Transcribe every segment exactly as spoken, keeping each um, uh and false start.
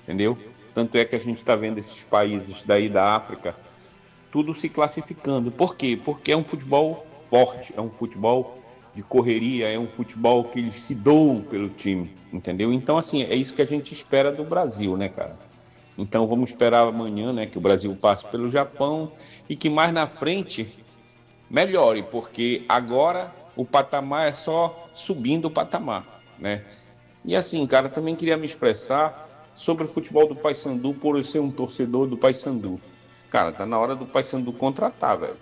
entendeu? Tanto é que a gente está vendo esses países daí da África, tudo se classificando. Por quê? Porque é um futebol forte, é um futebol de correria, é um futebol que eles se doam pelo time, entendeu? Então, assim, é isso que a gente espera do Brasil, né, cara? Então, vamos esperar amanhã, né, que o Brasil passe pelo Japão e que mais na frente melhore, porque agora o patamar é só subindo o patamar, né? E assim, cara, também queria me expressar sobre o futebol do Paysandu por eu ser um torcedor do Paysandu. Cara, tá na hora do Paysandu contratar, velho.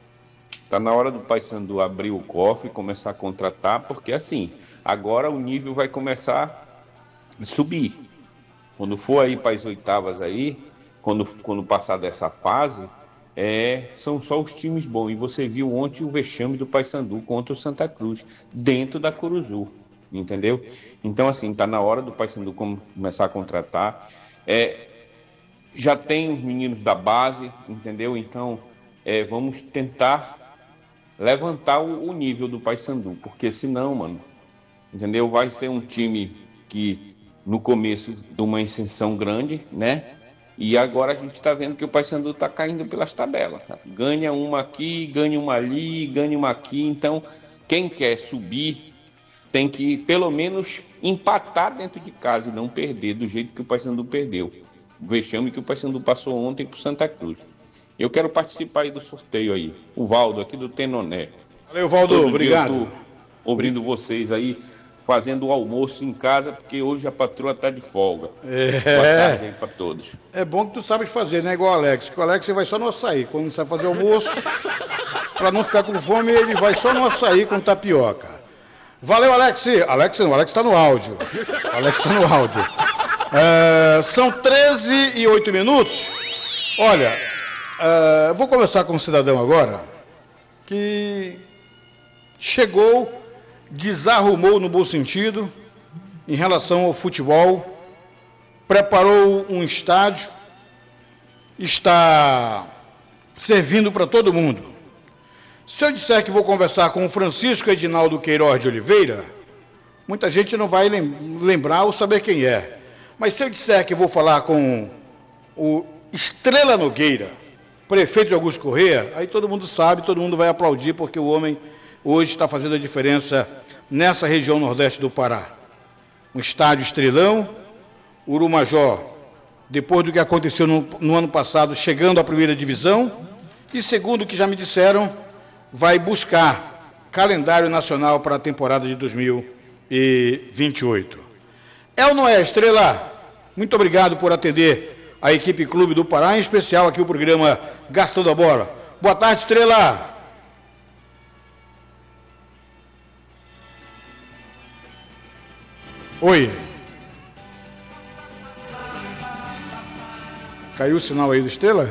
Tá na hora do Paysandu abrir o cofre e começar a contratar, porque assim, agora o nível vai começar a subir. Quando for aí para as oitavas aí, quando, quando passar dessa fase, é, são só os times bons. E você viu ontem o vexame do Paysandu contra o Santa Cruz, dentro da Curuzu, entendeu? Então assim, tá na hora do Paysandu começar a contratar. É, já tem os meninos da base, entendeu? Então é, vamos tentar levantar o, o nível do Paysandu, porque senão, mano, entendeu? Vai ser um time que no começo de uma ascensão grande, né? E agora a gente está vendo que o Paysandu está caindo pelas tabelas, cara. Ganha uma aqui, ganha uma ali, ganha uma aqui. Então, quem quer subir tem que pelo menos empatar dentro de casa e não perder do jeito que o Paysandu perdeu. O vexame que o Paysandu passou ontem para o Santa Cruz. Eu quero participar aí do sorteio aí. O Valdo aqui do Tenoné. Valeu, Valdo, Todo obrigado. Dia eu tô ouvindo vocês aí, fazendo o almoço em casa, porque hoje a patroa está de folga. É. Boa tarde aí para todos. É bom que tu sabes fazer, né? Igual o Alex. Que o Alex vai só no açaí. Quando não sabe fazer almoço, para não ficar com fome, ele vai só no açaí com tapioca. Valeu, Alex. Alex não, Alex está no áudio. Alex está no áudio. É, são treze e oito minutos. Olha, é, vou começar com um cidadão agora que chegou, desarrumou no bom sentido em relação ao futebol, preparou um estádio, está servindo para todo mundo. Se eu disser que vou conversar com o Francisco Edinaldo Queiroz de Oliveira, muita gente não vai lembrar ou saber quem é. Mas se eu disser que vou falar com o Estrela Nogueira, prefeito de Augusto Corrêa, aí todo mundo sabe, todo mundo vai aplaudir, porque o homem hoje está fazendo a diferença nessa região nordeste do Pará. Um estádio estrelão, Urumajó, depois do que aconteceu no, no ano passado, chegando à primeira divisão, e segundo o que já me disseram, vai buscar calendário nacional para a temporada de dois mil e vinte e oito. É ou não é, Estrela? Muito obrigado por atender a equipe Clube do Pará, em especial aqui o programa Gastando a Bola. Boa tarde, Estrela. Oi. Caiu o sinal aí do Estrela?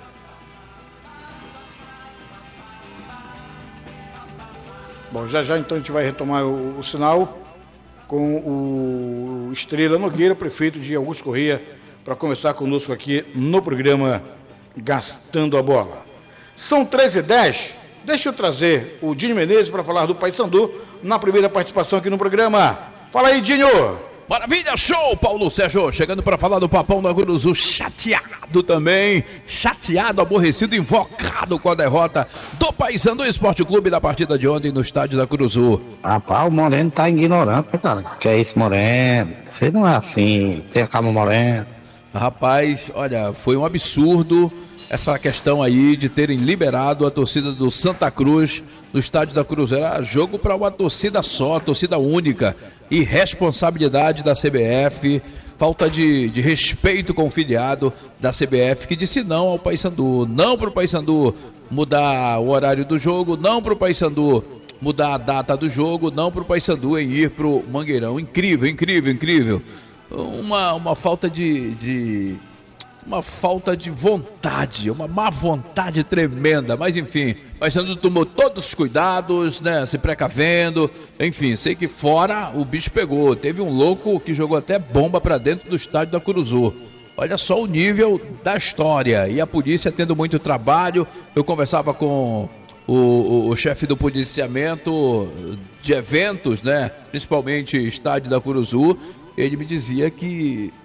Bom, já já então a gente vai retomar o, o sinal com o Estrela Nogueira, prefeito de Augusto Corrêa, para conversar conosco aqui no programa Gastando a Bola. São treze e dez, deixa eu trazer o Dinho Menezes para falar do Paysandu na primeira participação aqui no programa. Fala aí, Dinho! Maravilha, show, Paulo Sérgio, chegando para falar do Papão da Curuzu, chateado também, chateado, aborrecido, invocado com a derrota do Paysandu Esporte Clube da partida de ontem no estádio da Curuzu. Rapaz, o Moreno tá ignorante, cara, que é isso, Moreno? Você não é assim, tem a calma, Moreno. Rapaz, olha, foi um absurdo essa questão aí de terem liberado a torcida do Santa Cruz no estádio da Curuzu. Era jogo para uma torcida só, torcida única. Irresponsabilidade da C B F, falta de, de respeito com o filiado da C B F, que disse não ao Paysandu, não para o Paysandu mudar o horário do jogo, não para o Paysandu mudar a data do jogo, não para o Paysandu em ir para o Mangueirão. Incrível, incrível, incrível. Uma, uma falta de... de... uma falta de vontade, uma má vontade tremenda, mas enfim, o Paysandu tomou todos os cuidados, né, se precavendo, enfim, sei que fora o bicho pegou, teve um louco que jogou até bomba para dentro do estádio da Curuzu. Olha só o nível da história, e a polícia tendo muito trabalho. Eu conversava com o, o, o chefe do policiamento de eventos, né, principalmente estádio da Curuzu, ele me dizia que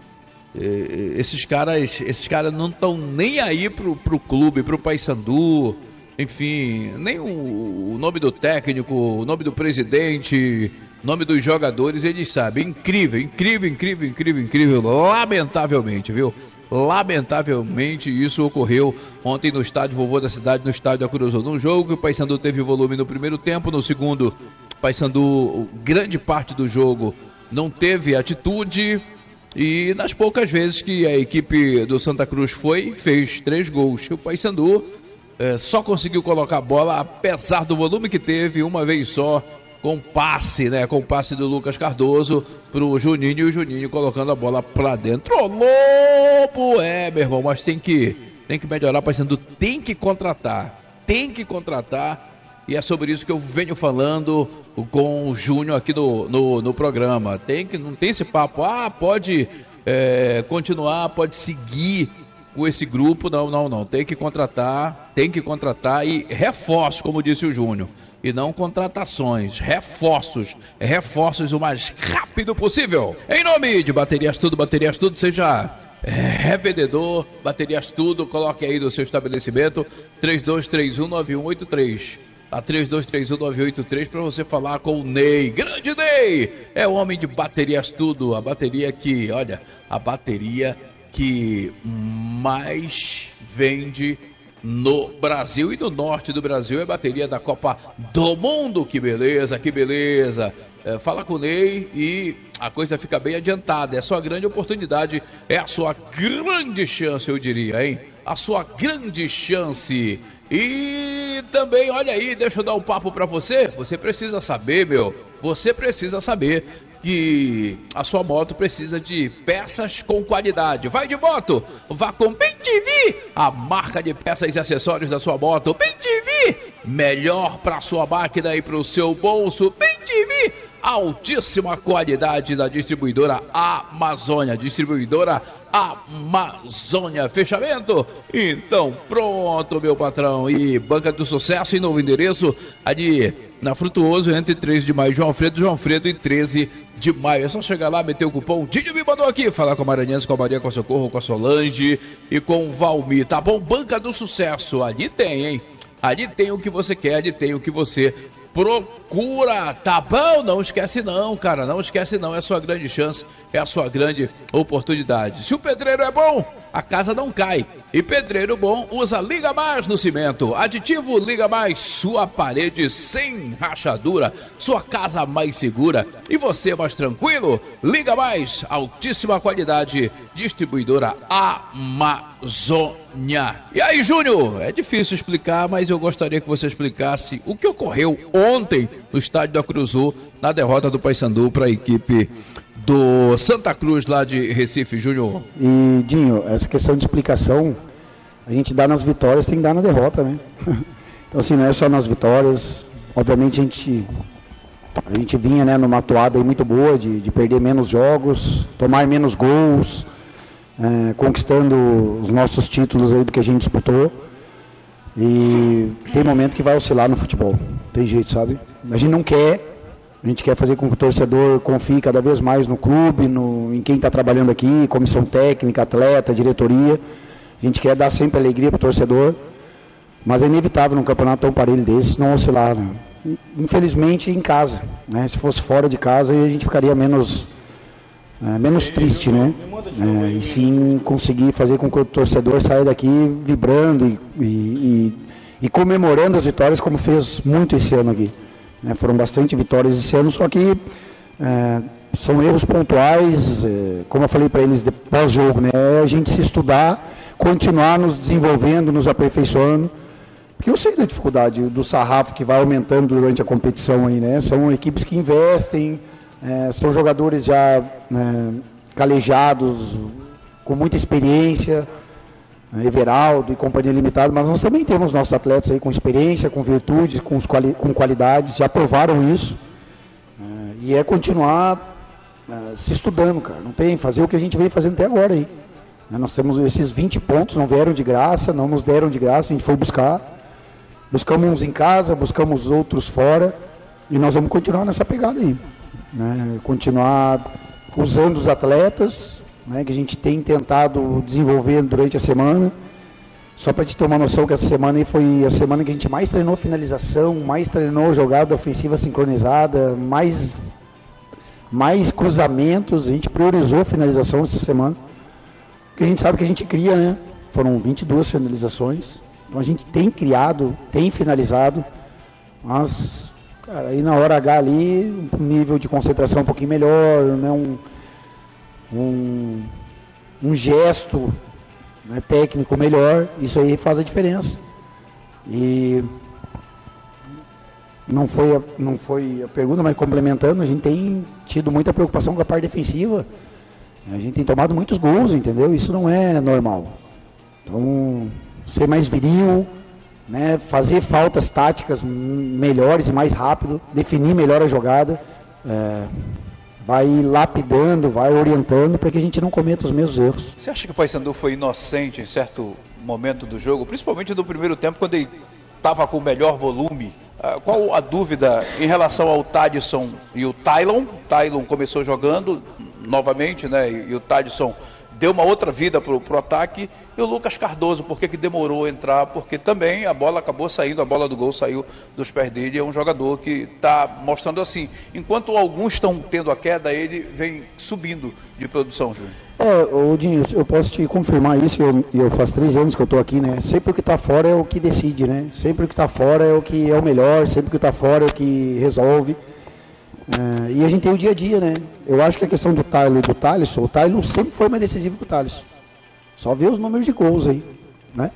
esses caras, esses caras não estão nem aí pro, pro clube, pro Paysandu, enfim, nem o, o nome do técnico, o nome do presidente, o nome dos jogadores, eles sabem. Incrível, incrível, incrível, incrível, incrível, lamentavelmente, viu? Lamentavelmente isso ocorreu ontem no estádio Vovô da Cidade, no estádio da Cruzou, num jogo que o Paysandu teve volume no primeiro tempo, no segundo, o Paysandu, grande parte do jogo, não teve atitude. E nas poucas vezes que a equipe do Santa Cruz foi, fez três gols. O Paysandu é, só conseguiu colocar a bola, apesar do volume que teve, uma vez só, com passe, né? Com passe do Lucas Cardoso pro Juninho, e o Juninho colocando a bola pra dentro. Ô, Lobo! É, meu irmão, mas tem que, tem que melhorar. O Paysandu tem que contratar, tem que contratar. E é sobre isso que eu venho falando com o Júnior aqui no, no, no programa. Tem que, não tem esse papo, ah, pode é, continuar, pode seguir com esse grupo. Não, não, não. Tem que contratar, tem que contratar e reforços, como disse o Júnior. E não contratações, reforços, reforços o mais rápido possível. Em nome de Baterias Tudo, Baterias Tudo, seja revendedor, Baterias Tudo, coloque aí no seu estabelecimento, três dois três um nove um oito três. A três dois três um nove oito três para você falar com o Ney. Grande Ney! É o homem de Baterias Tudo. A bateria que, olha, a bateria que mais vende no Brasil e no norte do Brasil é a bateria da Copa do Mundo. Que beleza, que beleza. É, fala com o Ney e a coisa fica bem adiantada. É a sua grande oportunidade, é a sua grande chance, eu diria, hein? A sua grande chance. E também, olha aí, deixa eu dar um papo pra você. Você precisa saber, meu, você precisa saber que a sua moto precisa de peças com qualidade. Vai de moto, vá com Bem T V, a marca de peças e acessórios da sua moto. Bem T V, melhor pra sua máquina e pro seu bolso. Bem T V, altíssima qualidade da distribuidora Amazônia. Distribuidora Amazônia. Fechamento? Então pronto, meu patrão. E Banca do Sucesso em novo endereço, ali na Frutuoso, entre treze de maio, João Alfredo, João Alfredo e treze de maio. É só chegar lá, meter o cupom Dinho me mandou aqui, falar com a Maranhense, com a Maria, com a Socorro, com a Solange e com o Valmir, tá bom? Banca do Sucesso, ali tem, hein? Ali tem o que você quer, ali tem o que você procura, tá bom? Não esquece não, cara, não esquece não, é a sua grande chance, é a sua grande oportunidade. Se o pedreiro é bom, a casa não cai. E pedreiro bom usa Liga Mais no cimento. Aditivo Liga Mais, sua parede sem rachadura, sua casa mais segura e você mais tranquilo. Liga Mais, altíssima qualidade, distribuidora Amazônia. E aí, Júnior, é difícil explicar, mas eu gostaria que você explicasse o que ocorreu ontem no estádio da Cruzul, na derrota do Paysandu para a equipe do Santa Cruz lá de Recife. Júnior. E Dinho, essa questão de explicação, a gente dá nas vitórias, tem que dar na derrota, né? Então assim, não é só nas vitórias. Obviamente a gente, a gente vinha, né, numa atuada aí muito boa de, de perder menos jogos, tomar menos gols, é, conquistando os nossos títulos aí do que a gente disputou. E tem momento que vai oscilar no futebol, tem jeito, sabe? A gente não quer. A gente quer fazer com que o torcedor confie cada vez mais no clube, no, em quem está trabalhando aqui, comissão técnica, atleta, diretoria. A gente quer dar sempre alegria para o torcedor, mas é inevitável num campeonato tão parelho desse não oscilar, né? Infelizmente em casa, né? Se fosse fora de casa a gente ficaria menos, é, menos triste, né? É, e sim conseguir fazer com que o torcedor saia daqui vibrando e, e, e, e comemorando as vitórias como fez muito esse ano aqui. É, foram bastante vitórias esse ano, só que é, são erros pontuais, é, como eu falei para eles pós-jogo, né? É a gente se estudar, continuar nos desenvolvendo, nos aperfeiçoando, porque eu sei da dificuldade do sarrafo que vai aumentando durante a competição aí, né? São equipes que investem, é, são jogadores já é, calejados, com muita experiência, Everaldo e companhia limitada, mas nós também temos nossos atletas aí com experiência, com virtudes, com, quali com qualidades, já provaram isso, é, e é continuar é, se estudando, cara, não tem, fazer o que a gente vem fazendo até agora aí, né? Nós temos esses vinte pontos, não vieram de graça, não nos deram de graça, a gente foi buscar, buscamos uns em casa, buscamos outros fora, e nós vamos continuar nessa pegada aí, né? Continuar usando os atletas, né, que a gente tem tentado desenvolver durante a semana. Só para te ter uma noção que essa semana aí foi a semana que a gente mais treinou finalização, mais treinou jogada ofensiva sincronizada, mais, mais cruzamentos, a gente priorizou a finalização essa semana. Porque a gente sabe que a gente cria, né? Foram vinte e duas finalizações, então a gente tem criado, tem finalizado, mas, cara, aí na hora H ali, um nível de concentração um pouquinho melhor, né? um, um, um gesto, né, técnico melhor, isso aí faz a diferença. E não foi, a, não foi a pergunta, mas complementando, a gente tem tido muita preocupação com a parte defensiva. A gente tem tomado muitos gols, entendeu? Isso não é normal. Então, ser mais viril, né, fazer faltas táticas melhores e mais rápido, definir melhor a jogada, é, vai lapidando, vai orientando para que a gente não cometa os mesmos erros. Você acha que o Paysandu foi inocente em certo momento do jogo, principalmente no primeiro tempo, quando ele estava com o melhor volume? Uh, qual a dúvida em relação ao Tadson e o Tylon? Tylon começou jogando novamente, né? E, e o Tadson deu uma outra vida para o ataque. E o Lucas Cardoso, por que que demorou a entrar? Porque também a bola acabou saindo, a bola do gol saiu dos pés dele. É um jogador que está mostrando assim, enquanto alguns estão tendo a queda, ele vem subindo de produção, Júnior. É, ô Dinho, eu posso te confirmar isso, eu, eu faz três anos que eu estou aqui, né? Sempre o que está fora é o que decide, né? Sempre o que está fora é o que é o melhor, sempre o que está fora é o que resolve. É, e a gente tem o dia a dia, né? Eu acho que a questão do Tylon e do Thalisson, o Tylon sempre foi mais decisivo que o Thalisson. Só vê os números de gols aí, né?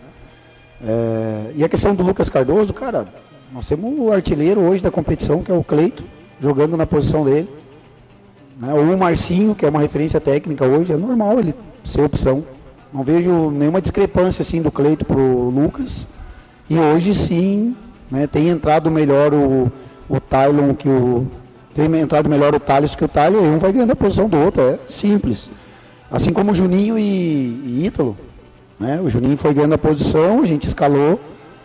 É, e a questão do Lucas Cardoso, cara, nós temos o artilheiro hoje da competição, que é o Cleito, jogando na posição dele. Né? Ou o Marcinho, que é uma referência técnica hoje, é normal ele ser opção. Não vejo nenhuma discrepância assim do Cleito pro Lucas. E hoje sim, né, tem entrado melhor o, o Tylon que o... Tem entrado melhor o Thales que o Tylon, e um vai ganhando a posição do outro, é simples. Assim como o Juninho e, e Ítalo, né? O Juninho foi ganhando a posição, a gente escalou,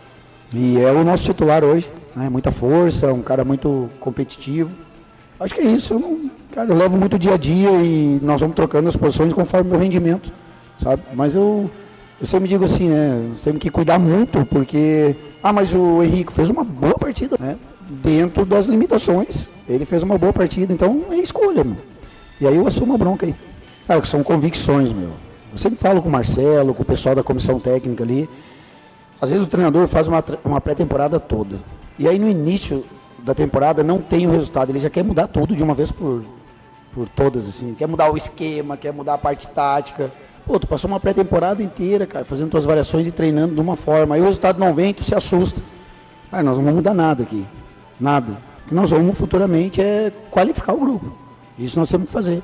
e é o nosso titular hoje, né? Muita força, um cara muito competitivo. Acho que é isso, eu, não, cara, eu levo muito dia a dia e nós vamos trocando as posições conforme o meu rendimento, sabe? Mas eu, eu sempre digo assim, né? Nós temos que cuidar muito, porque... Ah, mas o Henrique fez uma boa partida, né? Dentro das limitações, ele fez uma boa partida, então é escolha, meu. E aí eu assumo a bronca aí. Cara, são convicções, meu. Eu sempre falo com o Marcelo, com o pessoal da comissão técnica ali. Às vezes o treinador faz uma, uma pré-temporada toda. E aí no início da temporada não tem o resultado, ele já quer mudar tudo de uma vez por, por todas, assim. Quer mudar o esquema, quer mudar a parte tática. Pô, tu passou uma pré-temporada inteira, cara, fazendo tuas variações e treinando de uma forma. Aí o resultado não vem, tu se assusta. Ah, nós não vamos mudar nada aqui. Nada. O que nós vamos futuramente é qualificar o grupo. Isso nós temos que fazer.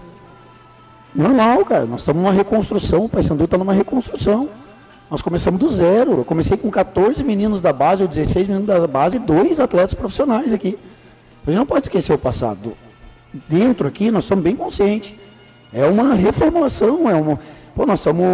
Normal, cara. Nós estamos numa reconstrução. O Paysandu está numa reconstrução. Nós começamos do zero. Eu comecei com catorze meninos da base, ou dezesseis meninos da base, e dois atletas profissionais aqui. A gente não pode esquecer o passado. Dentro aqui, nós estamos bem conscientes. É uma reformulação. É uma... Pô, nós somos...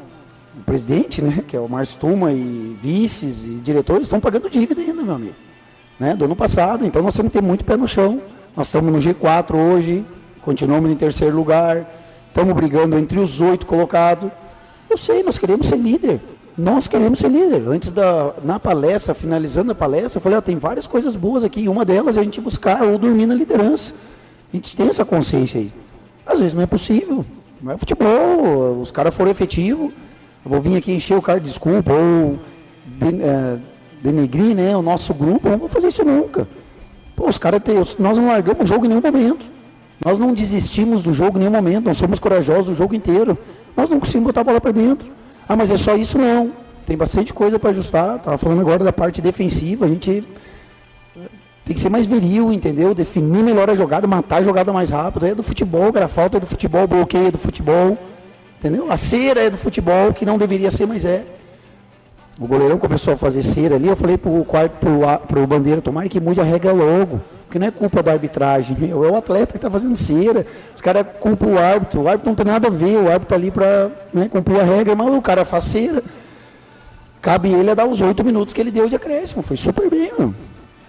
O presidente, né, que é o Márcio Tuma, e vices e diretores, estão pagando dívida ainda, meu amigo. Né, do ano passado, então nós temos que ter muito pé no chão. Nós estamos no G quatro hoje, continuamos em terceiro lugar, estamos brigando entre os oito colocados. Eu sei, nós queremos ser líder, nós queremos ser líder. Antes da, na palestra, finalizando a palestra, eu falei, ó, tem várias coisas boas aqui, uma delas é a gente buscar ou dormir na liderança. A gente tem essa consciência aí. Às vezes não é possível, não é futebol, os caras foram efetivos, eu vou vir aqui encher o cara de desculpa, ou... De, é, denegrir, né, o nosso grupo, não vou fazer isso nunca. Pô, os caras, nós não largamos o jogo em nenhum momento. Nós não desistimos do jogo em nenhum momento, nós somos corajosos o jogo inteiro. Nós não conseguimos botar a bola para dentro. Ah, mas é só isso? Não. Tem bastante coisa para ajustar. Estava falando agora da parte defensiva, a gente tem que ser mais viril, entendeu? Definir melhor a jogada, matar a jogada mais rápido. É do futebol, cara, a falta é do futebol, o bloqueio é do futebol, entendeu? A cera é do futebol, que não deveria ser, mas é. O goleirão começou a fazer cera ali, eu falei pro quarto, pro, pro Bandeira, tomara que mude a regra logo, porque não é culpa da arbitragem, é o atleta que está fazendo cera, os caras culpam o árbitro, o árbitro não tem nada a ver, o árbitro está ali para, né, cumprir a regra, mas o cara faz cera, cabe ele a dar os oito minutos que ele deu de acréscimo, foi super bem, mano.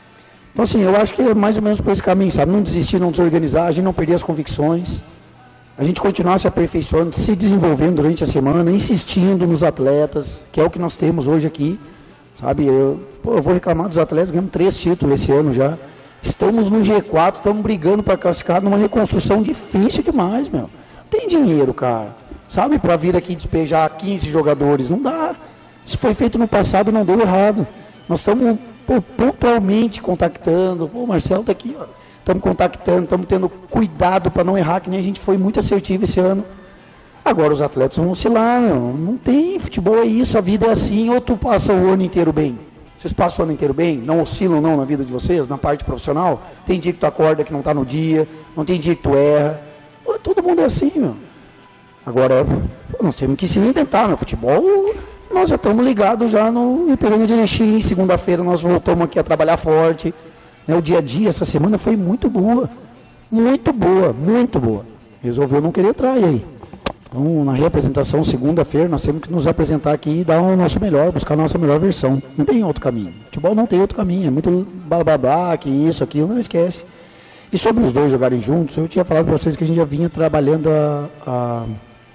Então assim, eu acho que é mais ou menos por esse caminho, sabe, não desistir, não desorganizar, a gente não perder as convicções, a gente continuar se aperfeiçoando, se desenvolvendo durante a semana, insistindo nos atletas, que é o que nós temos hoje aqui, sabe? Eu, pô, eu vou reclamar dos atletas, ganhamos três títulos esse ano já. Estamos no G quatro, estamos brigando para classificar numa reconstrução difícil demais, meu. Não tem dinheiro, cara, sabe? Para vir aqui despejar quinze jogadores, não dá. Isso foi feito no passado, não deu errado. Nós estamos pô, pontualmente contactando, pô, o Marcelo está aqui, ó. Estamos contactando, estamos tendo cuidado para não errar, que nem a gente foi muito assertivo esse ano. Agora os atletas vão oscilar, meu. Não tem, futebol é isso, a vida é assim, ou tu passa o ano inteiro bem. Vocês passam o ano inteiro bem? Não oscilam não na vida de vocês, na parte profissional? Tem dia que tu acorda que não está no dia, não tem dia que tu erra. Pô, todo mundo é assim, meu. Agora, pô, nós temos que se reinventar, meu. Futebol, nós já estamos ligados já no Ipiranga de Erechim. Segunda-feira nós voltamos aqui a trabalhar forte. O dia a dia, essa semana foi muito boa, muito boa, muito boa. Resolveu não querer trair aí. Então, na reapresentação, segunda-feira, nós temos que nos apresentar aqui e dar o nosso melhor, buscar a nossa melhor versão. Não tem outro caminho. Futebol não tem outro caminho, é muito blá blá blá, que isso, aquilo, não esquece. E sobre os dois jogarem juntos, eu tinha falado para vocês que a gente já vinha trabalhando a, a,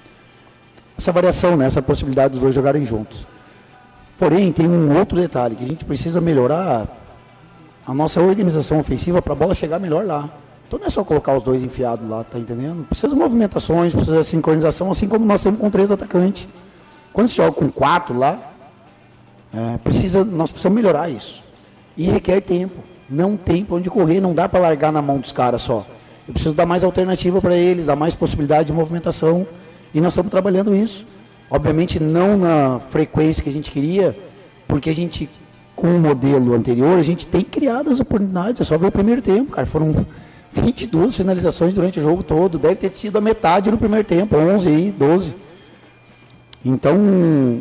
essa variação, né, essa possibilidade dos dois jogarem juntos. Porém, tem um outro detalhe, que a gente precisa melhorar a nossa organização ofensiva para a bola chegar melhor lá. Então não é só colocar os dois enfiados lá, tá entendendo? Precisa de movimentações, precisa de sincronização, assim como nós temos com três atacantes. Quando se joga com quatro lá, é, precisa, nós precisamos melhorar isso. E requer tempo. Não tem para onde correr, não dá para largar na mão dos caras só. Eu preciso dar mais alternativa para eles, dar mais possibilidade de movimentação. E nós estamos trabalhando isso. Obviamente não na frequência que a gente queria, porque a gente, com o modelo anterior, a gente tem criado as oportunidades. É só ver o primeiro tempo, cara. Foram vinte e duas finalizações durante o jogo todo. Deve ter sido a metade no primeiro tempo, onze aí, doze. Então,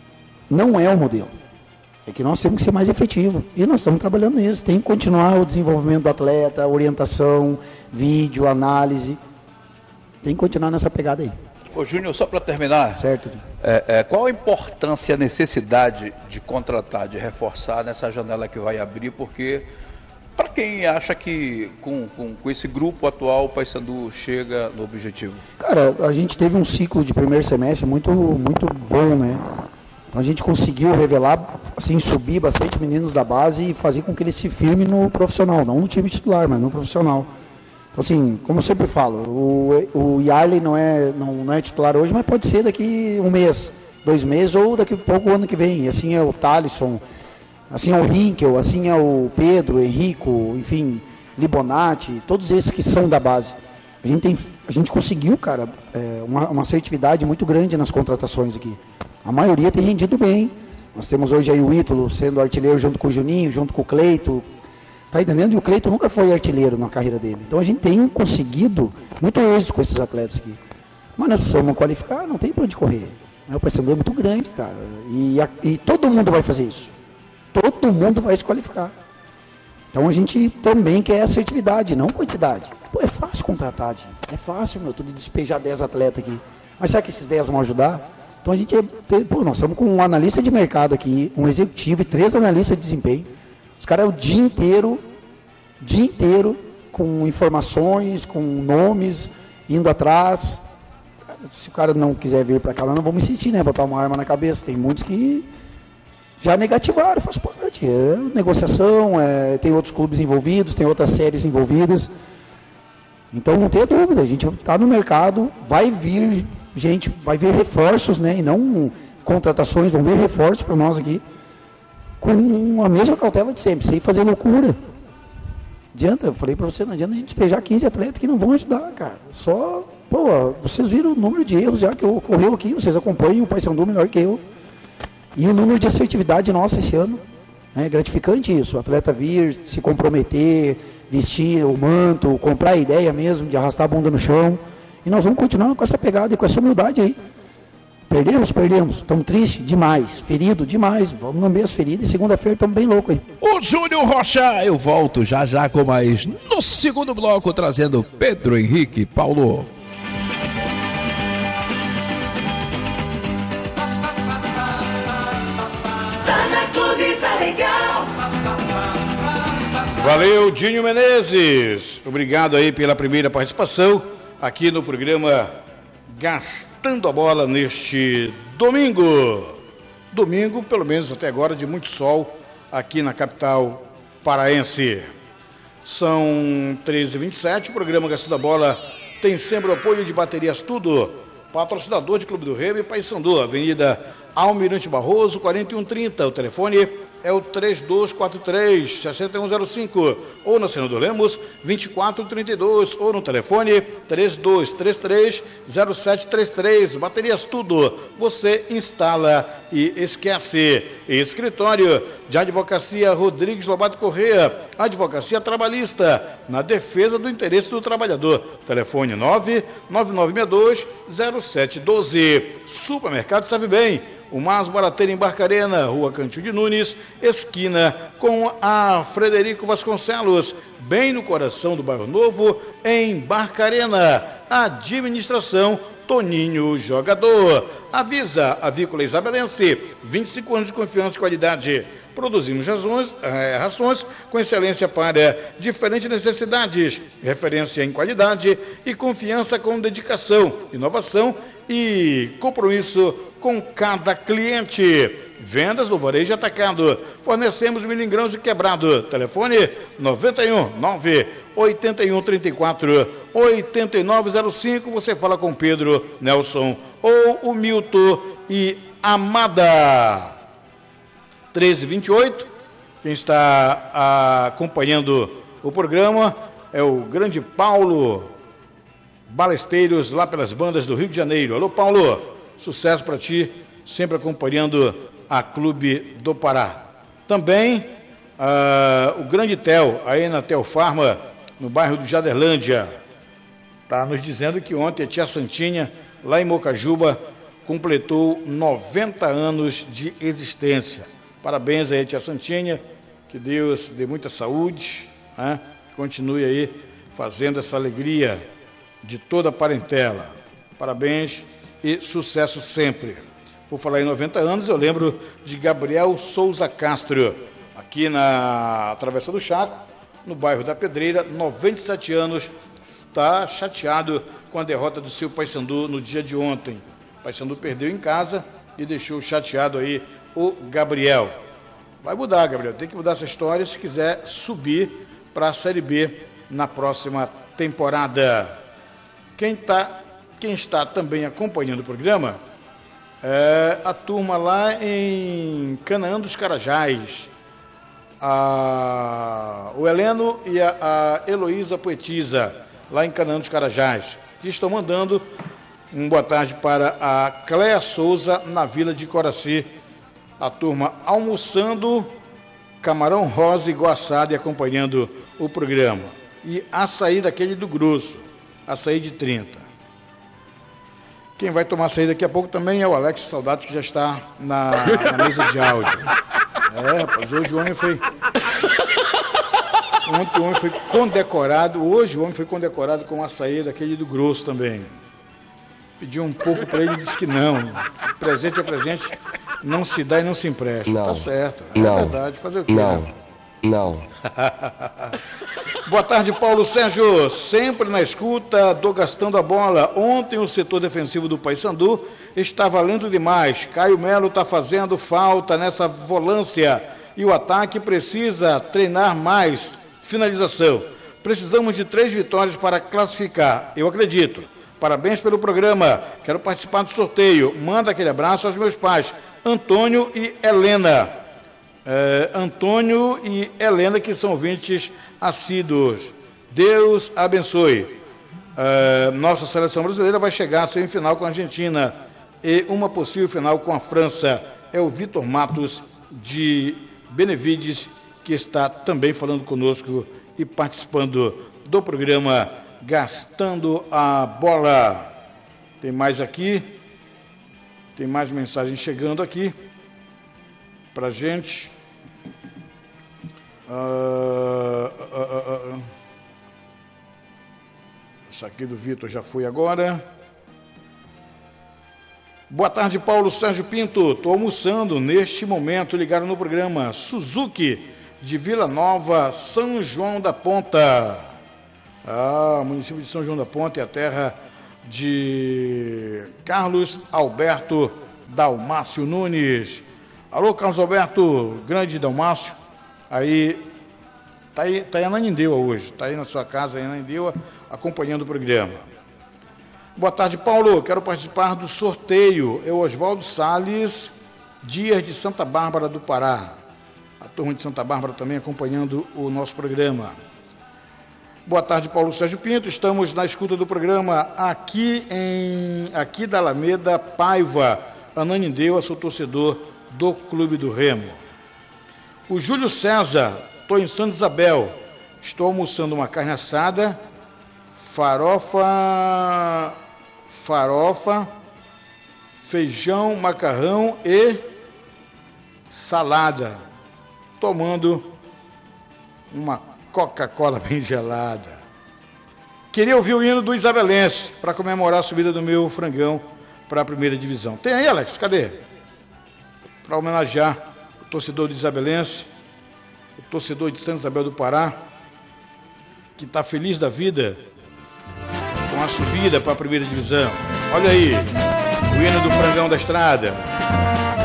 não é o modelo. É que nós temos que ser mais efetivos. E nós estamos trabalhando nisso. Tem que continuar o desenvolvimento do atleta, orientação, vídeo, análise. Tem que continuar nessa pegada aí. Ô Júnior, só para terminar, certo. É, é, qual a importância, a necessidade de contratar, de reforçar nessa janela que vai abrir? Porque, para quem acha que com, com, com esse grupo atual o Paysandu chega no objetivo? Cara, a gente teve um ciclo de primeiro semestre muito, muito bom, né? Então a gente conseguiu revelar, assim, subir bastante meninos da base e fazer com que eles se firmem no profissional, não no time titular, mas no profissional. Então, assim, como eu sempre falo, o, o Yarley não é, não, não é titular hoje, mas pode ser daqui um mês, dois meses ou daqui a pouco o ano que vem. E assim é o Thalisson, assim é o Rinkel, assim é o Pedro, Henrico, enfim, Libonati, todos esses que são da base. A gente, tem, a gente conseguiu, cara, é, uma, uma assertividade muito grande nas contratações aqui. A maioria tem rendido bem. Nós temos hoje aí o Ítalo sendo artilheiro junto com o Juninho, junto com o Cleito. Tá entendendo? E o Cleito nunca foi artilheiro na carreira dele. Então a gente tem conseguido muito êxito com esses atletas aqui. Mas nós precisamos qualificar, não tem para onde correr. O Paysandu é muito grande, cara. E, a, e todo mundo vai fazer isso. Todo mundo vai se qualificar. Então a gente também quer assertividade, não quantidade. Pô, é fácil contratar, gente. É fácil, meu, tudo despejar dez atletas aqui. Mas será que esses dez vão ajudar? Então a gente, é, pô, nós estamos com um analista de mercado aqui, um executivo e três analistas de desempenho. Os caras o dia inteiro, dia inteiro, com informações, com nomes, indo atrás. Se o cara não quiser vir para cá, nós não vamos insistir, né? Botar uma arma na cabeça. Tem muitos que já negativaram, faz parte. É negociação, é, tem outros clubes envolvidos, tem outras séries envolvidas. Então não tenha dúvida, a gente está no mercado, vai vir gente, vai vir reforços, né? E não contratações, vão vir reforços para nós aqui. Com a mesma cautela de sempre, sem fazer loucura. Adianta, eu falei para você, não adianta a gente despejar quinze atletas que não vão ajudar, cara. Só, pô, vocês viram o número de erros já que ocorreu aqui, vocês acompanham o Paysandu melhor que eu. E o número de assertividade nossa esse ano. É gratificante isso, o atleta vir, se comprometer, vestir o manto, comprar a ideia mesmo de arrastar a bunda no chão. E nós vamos continuar com essa pegada e com essa humildade aí. Perdemos, perdemos. Estamos tristes demais. Ferido demais. Vamos lamber as feridas e segunda-feira estamos bem loucos aí. O Júnior Rocha, eu volto já já com mais no segundo bloco, trazendo Pedro Henrique Paulo. Valeu, Dinho Menezes. Obrigado aí pela primeira participação. aqui no programa Gastando a Bola neste domingo. Domingo, pelo menos até agora, de muito sol aqui na capital paraense. São treze e vinte e sete, o programa Gastando a Bola tem sempre o apoio de Baterias Tudo, patrocinador de Clube do Remo e Paysandu, Avenida Almirante Barroso, quarenta e um trinta, o telefone é o três dois quatro três, seis um zero cinco, ou na Senador Lemos, vinte e quatro trinta e dois, ou no telefone três dois três três, zero sete três três. Baterias Tudo, você instala e esquece. Escritório de Advocacia Rodrigues Lobato Corrêa, Advocacia Trabalhista, na defesa do interesse do trabalhador. Telefone nove nove nove seis dois, zero sete um dois. Supermercado Sabe Bem, o mais barateiro em Barcarena, Rua Cantil de Nunes, esquina com a Frederico Vasconcelos, bem no coração do bairro Novo, em Barcarena. Administração Toninho Jogador. Avisa Avícola Isabelense, vinte e cinco anos de confiança e qualidade. Produzimos rações, é, rações com excelência para diferentes necessidades, referência em qualidade e confiança com dedicação, inovação e compromisso com cada cliente. Vendas no varejo atacado. Fornecemos milho em grãos e quebrado. Telefone noventa e um nove oito um três quatro oito nove zero cinco. Você fala com Pedro, Nelson ou o Milton e Amada. treze e vinte e oito. Quem está a, acompanhando o programa é o grande Paulo Balesteiros, lá pelas bandas do Rio de Janeiro. Alô, Paulo, sucesso para ti, sempre acompanhando a Clube do Pará. Também uh, o grande Tel, aí na Tel Farma, no bairro do Jaderlândia, está nos dizendo que ontem a tia Santinha, lá em Mocajuba, completou noventa anos de existência. Parabéns aí, tia Santinha, que Deus dê muita saúde, né? Continue aí fazendo essa alegria de toda a parentela. Parabéns e sucesso sempre. Por falar em noventa anos, eu lembro de Gabriel Souza Castro, aqui na Travessa do Chaco, no bairro da Pedreira, noventa e sete anos, está chateado com a derrota do seu Paysandu no dia de ontem. O Paysandu perdeu em casa e deixou chateado aí o Gabriel. Vai mudar, Gabriel, tem que mudar essa história se quiser subir para a Série B na próxima temporada. Quem, tá, quem está também acompanhando o programa é a turma lá em Canaã dos Carajás, a, o Heleno e a, a Heloísa Poetisa, lá em Canaã dos Carajás, que estão mandando um boa tarde para a Cléa Souza, na Vila de Coraci. A turma almoçando camarão rosa e assado e acompanhando o programa. E açaí daquele do grosso, açaí de trinta. Quem vai tomar açaí daqui a pouco também é o Alex Saudades, que já está na, na mesa de áudio. É, rapaz, hoje o homem foi... Ontem o homem foi condecorado, hoje o homem foi condecorado com açaí daquele do grosso também. Pediu um pouco para ele e disse que não. Presente é presente, não se dá e não se empresta. Não. Tá certo, é Não. verdade. Fazer o quê? Não. Né? Não. Boa tarde, Paulo Sérgio, sempre na escuta do Gastando a Bola. Ontem o setor defensivo do Paysandu está valendo demais. Caio Melo está fazendo falta nessa volância e o ataque precisa treinar mais. Finalização. Precisamos de três vitórias para classificar, eu acredito. Parabéns pelo programa, quero participar do sorteio. Manda aquele abraço aos meus pais, Antônio e Helena. É, Antônio e Helena, que são ouvintes assíduos. Deus abençoe. É, nossa seleção brasileira vai chegar à semifinal com a Argentina e uma possível final com a França. É o Vitor Matos de Benevides, que está também falando conosco e participando do programa Gastando a Bola. Tem mais aqui, tem mais mensagens chegando aqui pra gente. Uh, uh, uh, uh. Essa aqui do Vitor já foi agora. Boa tarde, Paulo Sérgio Pinto. Estou almoçando neste momento, ligado no programa Suzuki de Vila Nova, São João da Ponta. Ah, município de São João da Ponta é a terra de Carlos Alberto Dalmácio Nunes. Alô, Carlos Alberto, grande Dalmácio. Aí, tá aí, tá aí a Ananindeua hoje, tá aí na sua casa, aí na Ananindeua, acompanhando o programa. Boa tarde, Paulo, quero participar do sorteio. Eu, Oswaldo Salles Dias, de Santa Bárbara do Pará. A turma de Santa Bárbara também acompanhando o nosso programa. Boa tarde, Paulo Sérgio Pinto. Estamos na escuta do programa aqui, em, aqui da Alameda Paiva, Ananindeua, sou torcedor do Clube do Remo. O Júlio César, estou em Santa Isabel. Estou almoçando uma carne assada, farofa, farofa, feijão, macarrão e salada. Tomando uma Coca-Cola bem gelada. Queria ouvir o hino do Isabelense para comemorar a subida do meu frangão para a primeira divisão. Tem aí, Alex? Cadê? Para homenagear o torcedor do Isabelense, o torcedor de Santa Isabel do Pará, que está feliz da vida com a subida para a primeira divisão. Olha aí, o hino do frangão da estrada.